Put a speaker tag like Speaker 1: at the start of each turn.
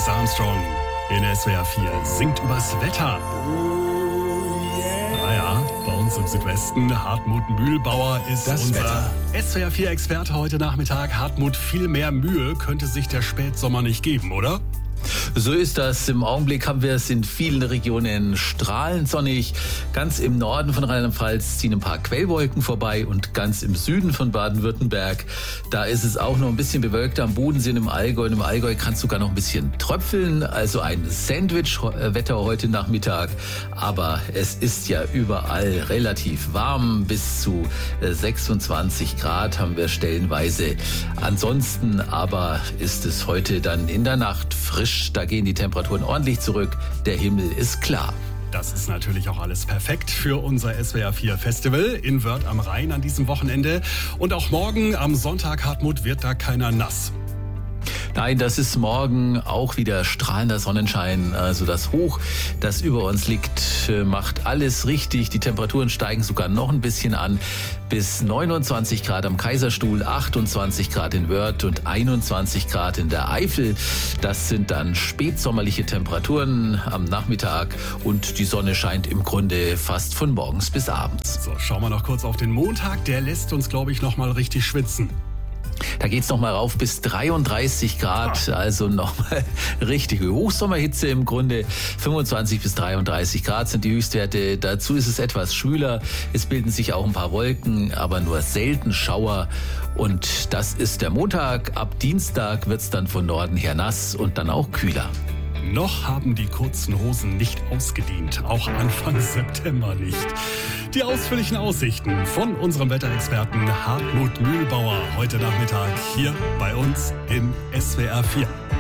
Speaker 1: Louis Armstrong in SWR 4 singt übers Wetter. Naja, bei uns im Südwesten, Hartmut Mühlbauer ist
Speaker 2: das
Speaker 1: unser SWR 4-Experte heute Nachmittag. Hartmut, viel mehr Mühe könnte sich der Spätsommer nicht geben, oder?
Speaker 2: So ist das. Im Augenblick haben wir es in vielen Regionen strahlend sonnig. Ganz im Norden von Rheinland-Pfalz ziehen ein paar Quellwolken vorbei und ganz im Süden von Baden-Württemberg, da ist es auch noch ein bisschen bewölkt am Bodensee und im Allgäu. Und im Allgäu kann es sogar noch ein bisschen tröpfeln, also ein Sandwich-Wetter heute Nachmittag. Aber es ist ja überall relativ warm, bis zu 26 Grad haben wir stellenweise. Ansonsten aber ist es heute dann in der Nacht frisch. Da gehen die Temperaturen ordentlich zurück. Der Himmel ist klar.
Speaker 1: Das ist natürlich auch alles perfekt für unser SWR 4 Festival in Wörth am Rhein an diesem Wochenende. Und auch morgen am Sonntag, Hartmut, wird da keiner nass.
Speaker 2: Nein, das ist morgen auch wieder strahlender Sonnenschein. Also das Hoch, das über uns liegt, macht alles richtig. Die Temperaturen steigen sogar noch ein bisschen an. Bis 29 Grad am Kaiserstuhl, 28 Grad in Wörth und 21 Grad in der Eifel. Das sind dann spätsommerliche Temperaturen am Nachmittag und die Sonne scheint im Grunde fast von morgens bis abends.
Speaker 1: So, schauen wir noch kurz auf den Montag. Der lässt uns, glaube ich, noch mal richtig schwitzen.
Speaker 2: Da geht's noch mal rauf bis 33 Grad, also noch mal richtige Hochsommerhitze im Grunde. 25 bis 33 Grad sind die Höchstwerte. Dazu ist es etwas schwüler. Es bilden sich auch ein paar Wolken, aber nur selten Schauer. Und das ist der Montag. Ab Dienstag wird's dann von Norden her nass und dann auch kühler.
Speaker 1: Noch haben die kurzen Hosen nicht ausgedient, auch Anfang September nicht. Die ausführlichen Aussichten von unserem Wetterexperten Hartmut Mühlbauer heute Nachmittag hier bei uns in SWR 4.